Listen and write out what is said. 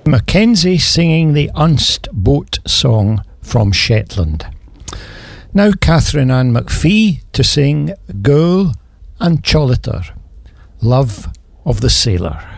Mackenzie singing the Unst Boat song from Shetland. Now Catherine Ann McPhee to sing Goul and Choliter, Love of the Sailor.